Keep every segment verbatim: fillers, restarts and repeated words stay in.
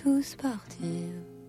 Tous partir.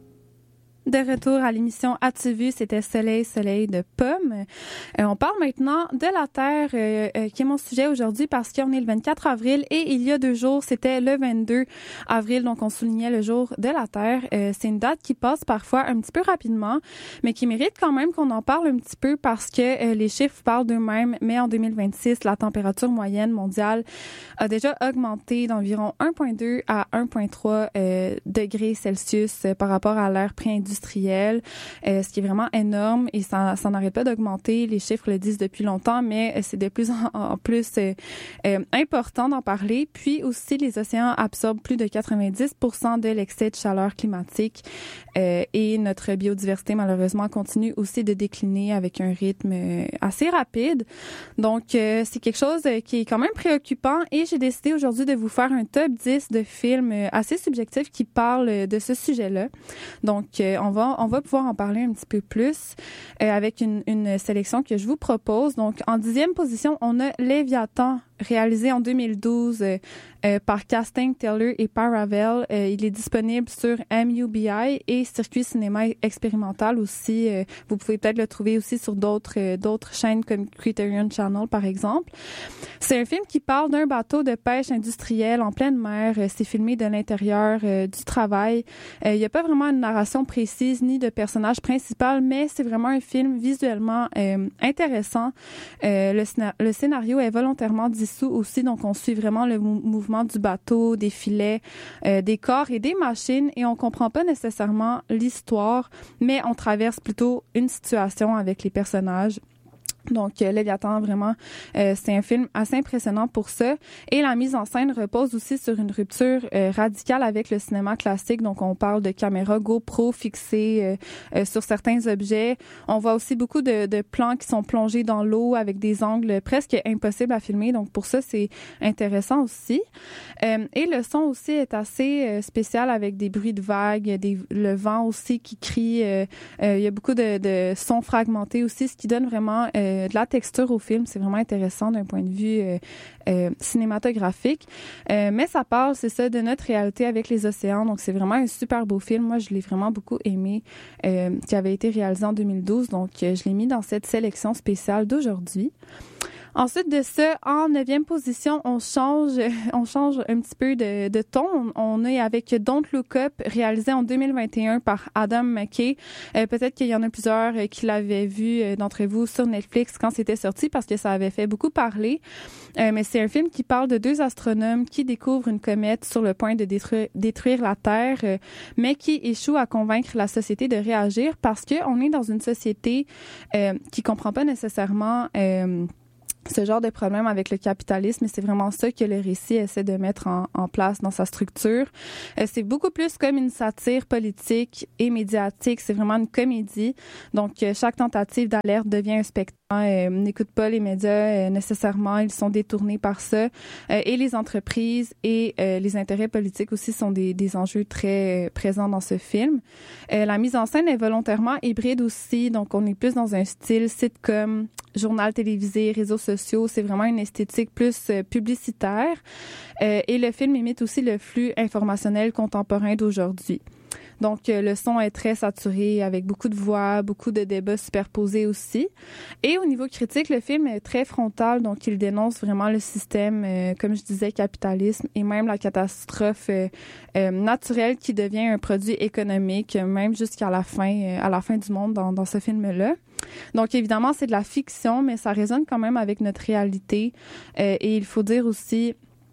De retour à l'émission As-tu vu, c'était Soleil, Soleil de Pomme. Euh, on parle maintenant de la Terre, euh, euh, qui est mon sujet aujourd'hui parce qu'on est le vingt-quatre avril et il y a deux jours, c'était le vingt-deux avril, donc on soulignait le jour de la Terre. Euh, c'est une date qui passe parfois un petit peu rapidement, mais qui mérite quand même qu'on en parle un petit peu parce que euh, les chiffres parlent d'eux-mêmes, mais en deux mille vingt-six, la température moyenne mondiale a déjà augmenté d'environ un virgule deux à un virgule trois euh, degrés Celsius euh, par rapport à l'ère pré-industrielle. Industrielle, euh, ce qui est vraiment énorme et ça, ça n'arrête pas d'augmenter. Les chiffres le disent depuis longtemps, mais c'est de plus en, en plus euh, euh, important d'en parler. Puis aussi, les océans absorbent plus de quatre-vingt-dix pour cent de l'excès de chaleur climatique euh, et notre biodiversité, malheureusement, continue aussi de décliner avec un rythme assez rapide. Donc, euh, c'est quelque chose qui est quand même préoccupant et j'ai décidé aujourd'hui de vous faire un top dix de films assez subjectifs qui parlent de ce sujet-là. Donc, euh, on va on va pouvoir en parler un petit peu plus euh, avec une, une sélection que je vous propose. Donc, en dixième position, on a Léviathan, réalisé en deux mille douze euh, euh, par Casting Taylor et Paravel. Euh, il est disponible sur M U B I et Circuit Cinéma Expérimental aussi. Euh, vous pouvez peut-être le trouver aussi sur d'autres euh, d'autres chaînes comme Criterion Channel, par exemple. C'est un film qui parle d'un bateau de pêche industrielle en pleine mer. Euh, c'est filmé de l'intérieur euh, du travail. Euh, il n'y a pas vraiment une narration précise ni de personnage principal, mais c'est vraiment un film visuellement euh, intéressant. Euh, le, le scénario est volontairement dissous aussi, donc on suit vraiment le mou- mouvement du bateau, des filets, euh, des corps et des machines, et on comprend pas nécessairement l'histoire, mais on traverse plutôt une situation avec les personnages. Donc, euh, Léviathan, vraiment, euh, c'est un film assez impressionnant pour ça. Et la mise en scène repose aussi sur une rupture euh, radicale avec le cinéma classique. Donc, on parle de caméras GoPro fixées euh, euh, sur certains objets. On voit aussi beaucoup de, de plans qui sont plongés dans l'eau avec des angles presque impossibles à filmer. Donc, pour ça, c'est intéressant aussi. Euh, et le son aussi est assez euh, spécial avec des bruits de vagues, des, le vent aussi qui crie. Euh, euh, il y a beaucoup de, de sons fragmentés aussi, ce qui donne vraiment... Euh, de la texture au film. C'est vraiment intéressant d'un point de vue euh, euh, cinématographique. Euh, mais ça parle, c'est ça, de notre réalité avec les océans. Donc, c'est vraiment un super beau film. Moi, je l'ai vraiment beaucoup aimé, euh, qui avait été réalisé en deux mille douze. Donc, euh, je l'ai mis dans cette sélection spéciale d'aujourd'hui. Ensuite de ça, en neuvième position, on change, on change un petit peu de, de ton. On est avec Don't Look Up, réalisé en deux mille vingt et un par Adam McKay. Euh, peut-être qu'il y en a plusieurs qui l'avaient vu euh, d'entre vous sur Netflix quand c'était sorti parce que ça avait fait beaucoup parler. Euh, mais c'est un film qui parle de deux astronomes qui découvrent une comète sur le point de détruire, détruire la Terre, euh, mais qui échouent à convaincre la société de réagir parce qu'on est dans une société euh, qui comprend pas nécessairement... Euh, ce genre de problème avec le capitalisme, et c'est vraiment ça que le récit essaie de mettre en, en place dans sa structure. Euh, c'est beaucoup plus comme une satire politique et médiatique, c'est vraiment une comédie. Donc, euh, chaque tentative d'alerte devient un spectacle. Euh, n'écoute pas les médias euh, nécessairement, ils sont détournés par ça. Euh, et les entreprises et euh, les intérêts politiques aussi sont des, des enjeux très euh, présents dans ce film. Euh, la mise en scène est volontairement hybride aussi, donc on est plus dans un style sitcom, journal télévisé, réseaux sociaux. C'est vraiment une esthétique plus euh, publicitaire. Euh, et le film imite aussi le flux informationnel contemporain d'aujourd'hui. Donc, euh, le son est très saturé avec beaucoup de voix, beaucoup de débats superposés aussi. Et au niveau critique, le film est très frontal, donc il dénonce vraiment le système, euh, comme je disais, capitalisme et même la catastrophe euh, euh, naturelle qui devient un produit économique, même jusqu'à la fin, euh, à la fin du monde dans, dans ce film-là. Donc, évidemment, c'est de la fiction, mais ça résonne quand même avec notre réalité. Euh, et il faut dire aussi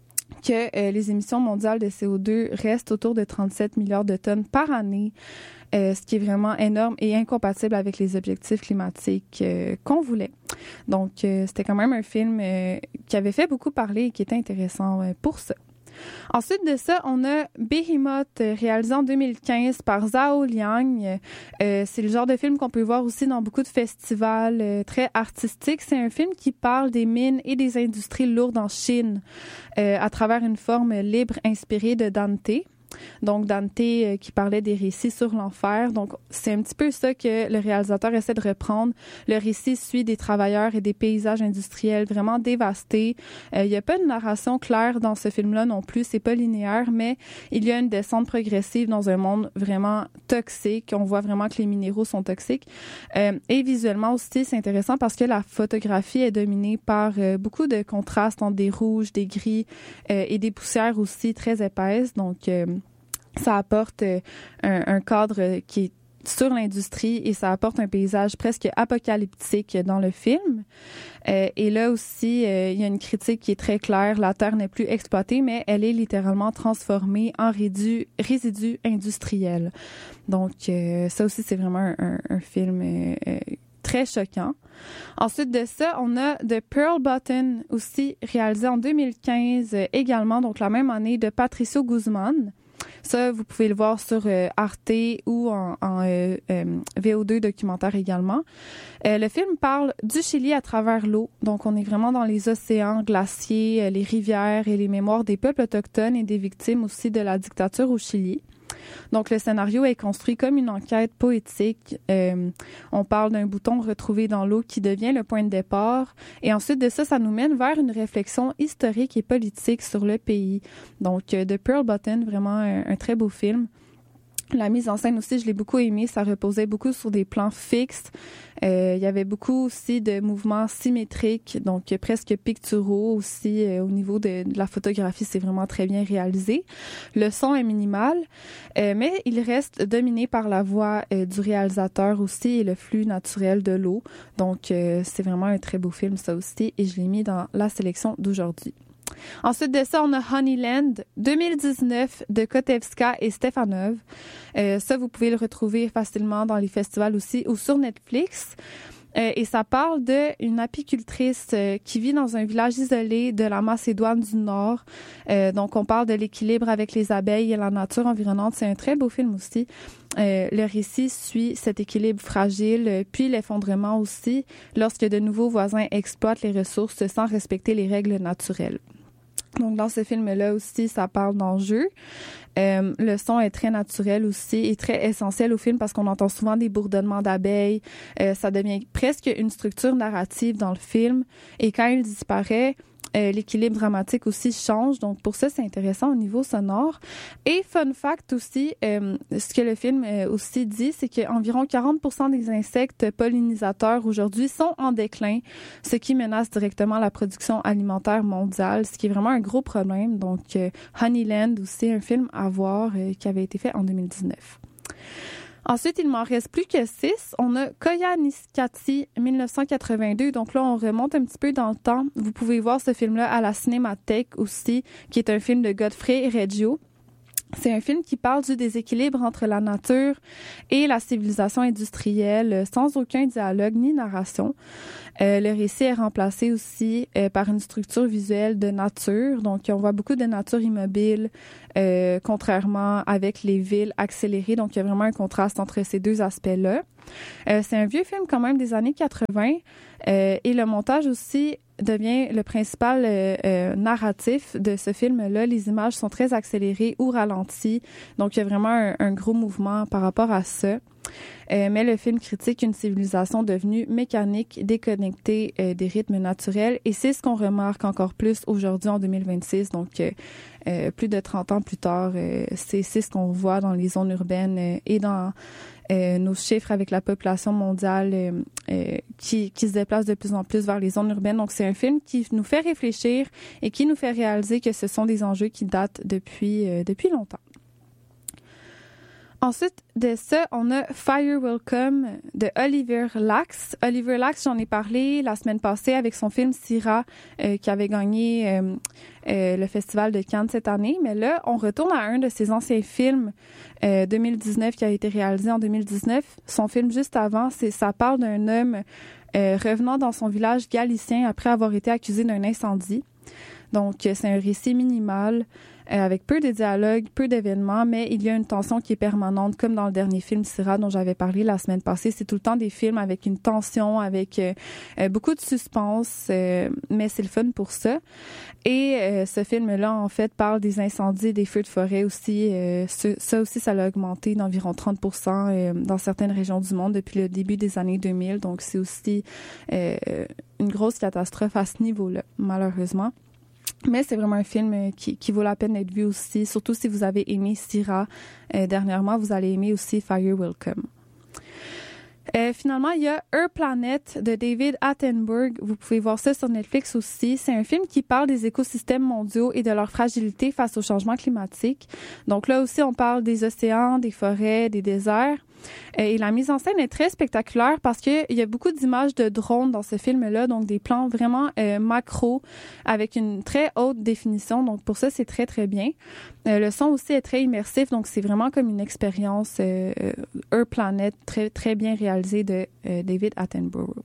que euh, les émissions mondiales de C O deux restent autour de trente-sept milliards de tonnes par année, euh, ce qui est vraiment énorme et incompatible avec les objectifs climatiques euh, qu'on voulait. Donc, euh, c'était quand même un film euh, qui avait fait beaucoup parler et qui était intéressant euh, pour ça. Ensuite de ça, on a Behemoth, réalisé en deux mille quinze par Zhao Liang. Euh, c'est le genre de film qu'on peut voir aussi dans beaucoup de festivals euh, très artistiques. C'est un film qui parle des mines et des industries lourdes en Chine euh, à travers une forme libre inspirée de Dante. Donc, Dante euh, qui parlait des récits sur l'enfer. Donc, c'est un petit peu ça que le réalisateur essaie de reprendre. Le récit suit des travailleurs et des paysages industriels vraiment dévastés. Euh, il n'y a pas de narration claire dans ce film-là non plus. C'est pas linéaire, mais il y a une descente progressive dans un monde vraiment toxique. On voit vraiment que les minéraux sont toxiques. Euh, et visuellement aussi, c'est intéressant parce que la photographie est dominée par euh, beaucoup de contrastes entre des rouges, des gris euh, et des poussières aussi très épaisses. Donc, euh, ça apporte euh, un, un cadre qui est sur l'industrie et ça apporte un paysage presque apocalyptique dans le film. Euh, et là aussi, euh, il y a une critique qui est très claire. La Terre n'est plus exploitée, mais elle est littéralement transformée en rédu, résidu industriel. Donc, euh, ça aussi, c'est vraiment un, un, un film euh, euh, très choquant. Ensuite de ça, on a The Pearl Button, aussi réalisé en deux mille quinze euh, également, donc la même année, de Patricio Guzman. Ça, vous pouvez le voir sur euh, Arte ou en, en euh, euh, V O deux documentaire également. Euh, le film parle du Chili à travers l'eau. Donc, on est vraiment dans les océans glaciers, euh, les rivières et les mémoires des peuples autochtones et des victimes aussi de la dictature au Chili. Donc, le scénario est construit comme une enquête poétique. Euh, on parle d'un bouton retrouvé dans l'eau qui devient le point de départ. Et ensuite de ça, ça nous mène vers une réflexion historique et politique sur le pays. Donc, euh, The Pearl Button, vraiment un, un très beau film. La mise en scène aussi, je l'ai beaucoup aimé. Ça reposait beaucoup sur des plans fixes. Euh, il y avait beaucoup aussi de mouvements symétriques, donc presque picturaux aussi euh, au niveau de, de la photographie. C'est vraiment très bien réalisé. Le son est minimal, euh, mais il reste dominé par la voix euh, du réalisateur aussi et le flux naturel de l'eau. Donc, euh, c'est vraiment un très beau film, ça aussi, et je l'ai mis dans la sélection d'aujourd'hui. Ensuite de ça, on a Honeyland deux mille dix-neuf de Kotevska et Stefanov. Euh, ça, vous pouvez le retrouver facilement dans les festivals aussi ou sur Netflix. Euh, et ça parle d'une apicultrice euh, qui vit dans un village isolé de la Macédoine du Nord. Euh, donc, on parle de l'équilibre avec les abeilles et la nature environnante. C'est un très beau film aussi. Euh, le récit suit cet équilibre fragile, euh, puis l'effondrement aussi, lorsque de nouveaux voisins exploitent les ressources sans respecter les règles naturelles. Donc, dans ce film-là aussi, ça parle d'enjeux. Euh, le son est très naturel aussi et très essentiel au film parce qu'on entend souvent des bourdonnements d'abeilles. Euh, ça devient presque une structure narrative dans le film. Et quand il disparaît, euh, l'équilibre dramatique aussi change. Donc, pour ça, c'est intéressant au niveau sonore. Et fun fact aussi, euh, ce que le film euh, aussi dit, c'est qu'environ quarante pour cent des insectes pollinisateurs aujourd'hui sont en déclin, ce qui menace directement la production alimentaire mondiale, ce qui est vraiment un gros problème. Donc, euh, Honeyland aussi, un film à voir euh, qui avait été fait en deux mille dix-neuf. Ensuite, il m'en reste plus que six. On a Koyaanisqatsi, dix-neuf cent quatre-vingt-deux. Donc là, on remonte un petit peu dans le temps. Vous pouvez voir ce film-là à la Cinémathèque aussi, qui est un film de Godfrey Reggio. C'est un film qui parle du déséquilibre entre la nature et la civilisation industrielle, sans aucun dialogue ni narration. Euh, le récit est remplacé aussi euh, par une structure visuelle de nature. Donc, on voit beaucoup de nature immobile, euh, contrairement avec les villes accélérées. Donc, il y a vraiment un contraste entre ces deux aspects-là. Euh, c'est un vieux film quand même des années quatre-vingts euh, et le montage aussi devient le principal euh, euh, narratif de ce film-là. Les images sont très accélérées ou ralenties. Donc, il y a vraiment un, un gros mouvement par rapport à ça. Euh, mais le film critique une civilisation devenue mécanique, déconnectée euh, des rythmes naturels. Et c'est ce qu'on remarque encore plus aujourd'hui en deux mille vingt-six. Donc, euh, euh, plus de trente ans plus tard, euh, c'est, c'est ce qu'on voit dans les zones urbaines euh, et dans euh, nos chiffres avec la population mondiale euh, euh, qui, qui se déplace de plus en plus vers les zones urbaines. Donc, c'est un film qui nous fait réfléchir et qui nous fait réaliser que ce sont des enjeux qui datent depuis, euh, depuis longtemps. Ensuite de ça, on a Fire Will Come de Oliver Lacks. Oliver Lacks, j'en ai parlé la semaine passée avec son film Syrah euh, qui avait gagné euh, euh, le Festival de Cannes cette année. Mais là, on retourne à un de ses anciens films euh, deux mille dix-neuf qui a été réalisé en deux mille dix-neuf. Son film juste avant, c'est ça parle d'un homme euh, revenant dans son village galicien après avoir été accusé d'un incendie. Donc, c'est un récit minimal. euh, avec peu de dialogues, peu d'événements, mais il y a une tension qui est permanente, comme dans le dernier film Syrah dont j'avais parlé la semaine passée. C'est tout le temps des films avec une tension, avec euh, euh, beaucoup de suspense, euh, mais c'est le fun pour ça. Et euh, ce film-là, en fait, parle des incendies, des feux de forêt aussi. Euh, ce, ça aussi, ça l'a augmenté d'environ trente pour cent euh, dans certaines régions du monde depuis le début des années deux mille. Donc, c'est aussi euh, une grosse catastrophe à ce niveau-là, malheureusement. Mais c'est vraiment un film qui, qui vaut la peine d'être vu aussi, surtout si vous avez aimé Syrah euh, dernièrement, vous allez aimer aussi Fire Will Come. Euh, finalement, il y a Her Planet de David Attenborough. Vous pouvez voir ça sur Netflix aussi. C'est un film qui parle des écosystèmes mondiaux et de leur fragilité face au changement climatique. Donc là aussi, on parle des océans, des forêts, des déserts. Euh, et la mise en scène est très spectaculaire parce qu'il y a beaucoup d'images de drones dans ce film-là, donc des plans vraiment euh, macro avec une très haute définition. Donc pour ça, c'est très, très bien. Euh, le son aussi est très immersif, donc c'est vraiment comme une expérience euh, Her Planet très, très bien réalisée de euh, David Attenborough.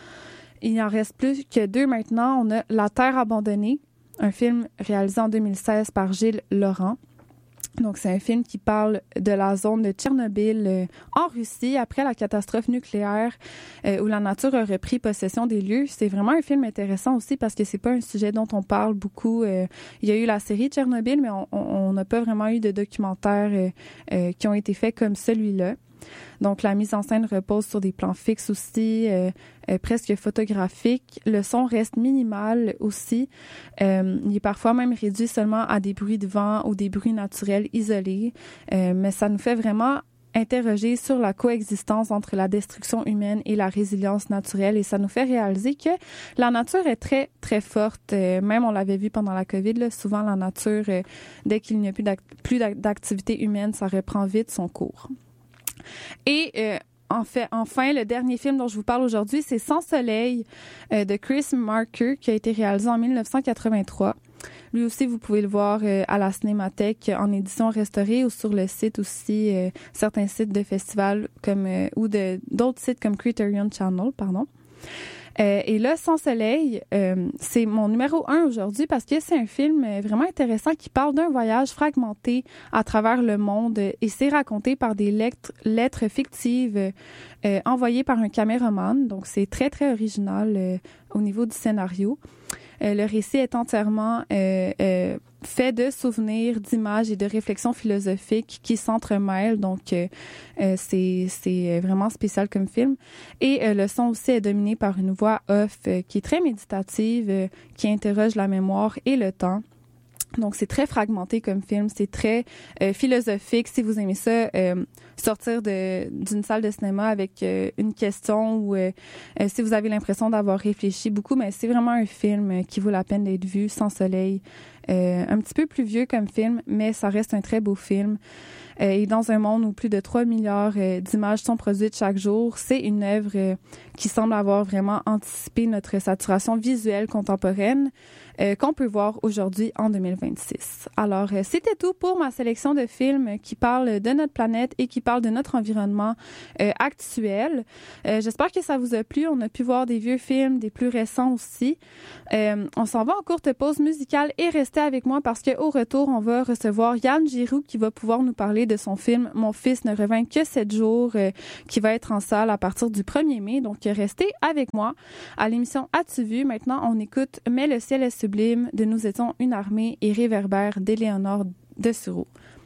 Il en reste plus que deux maintenant. On a La Terre abandonnée, un film réalisé en deux mille seize par Gilles Laurent. Donc, c'est un film qui parle de la zone de Tchernobyl euh, en Russie après la catastrophe nucléaire euh, où la nature a repris possession des lieux. C'est vraiment un film intéressant aussi parce que c'est pas un sujet dont on parle beaucoup. Euh, il y a eu la série Tchernobyl, mais on n'a pas vraiment eu de documentaires euh, euh, qui ont été faits comme celui-là. Donc, la mise en scène repose sur des plans fixes aussi, euh, euh, presque photographiques. Le son reste minimal aussi. Euh, il est parfois même réduit seulement à des bruits de vent ou des bruits naturels isolés. Euh, mais ça nous fait vraiment interroger sur la coexistence entre la destruction humaine et la résilience naturelle. Et ça nous fait réaliser que la nature est très, très forte. Euh, même, on l'avait vu pendant la COVID, là, souvent la nature, euh, dès qu'il n'y a plus, d'act- plus d'activité humaine, ça reprend vite son cours. Et euh, en fait, enfin, le dernier film dont je vous parle aujourd'hui, c'est Sans soleil euh, de Chris Marker qui a été réalisé en dix-neuf cent quatre-vingt-trois. Lui aussi, vous pouvez le voir euh, à la Cinémathèque en édition restaurée ou sur le site aussi, euh, certains sites de festivals comme euh, ou de d'autres sites comme Criterion Channel, pardon. Euh, et là, Sans soleil, euh, c'est mon numéro un aujourd'hui parce que c'est un film vraiment intéressant qui parle d'un voyage fragmenté à travers le monde et c'est raconté par des lettres, lettres fictives euh, envoyées par un caméraman. Donc, c'est très, très original euh, au niveau du scénario. Euh, le récit est entièrement euh, euh, fait de souvenirs, d'images et de réflexions philosophiques qui s'entremêlent. Donc, euh, euh, c'est, c'est vraiment spécial comme film. Et euh, le son aussi est dominé par une voix off euh, qui est très méditative, euh, qui interroge la mémoire et le temps. Donc, c'est très fragmenté comme film. C'est très euh, philosophique. Si vous aimez ça, euh, sortir de d'une salle de cinéma avec euh, une question ou euh, euh, si vous avez l'impression d'avoir réfléchi beaucoup, mais c'est vraiment un film qui vaut la peine d'être vu. Sans soleil. Euh, un petit peu plus vieux comme film, mais ça reste un très beau film. Euh, et dans un monde où plus de trois milliards euh, d'images sont produites chaque jour, c'est une œuvre euh, qui semble avoir vraiment anticipé notre saturation visuelle contemporaine euh, qu'on peut voir aujourd'hui en deux mille vingt-six. Alors, euh, c'était tout pour ma sélection de films qui parlent de notre planète et qui parlent de notre environnement euh, actuel. Euh, j'espère que ça vous a plu. On a pu voir des vieux films, des plus récents aussi. Euh, on s'en va en courte pause musicale et restez avec moi parce qu'au retour, on va recevoir Yann Giroux qui va pouvoir nous parler de son film « Mon fils ne revint que sept jours euh, » qui va être en salle à partir du premier mai. Donc, restez avec moi à l'émission As-tu vu? Maintenant, on écoute « Mais le ciel est sublime » de Nous étions une armée et Réverbère d'Éléonore de Sureau.